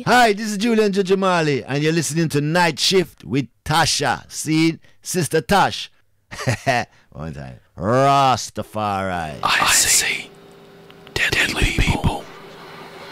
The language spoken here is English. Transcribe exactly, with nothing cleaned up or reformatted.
Hi, this is Julian Jujamali, and you're listening to Night Shift with Tasha. See, Sister Tash. One time. Rastafari. I see.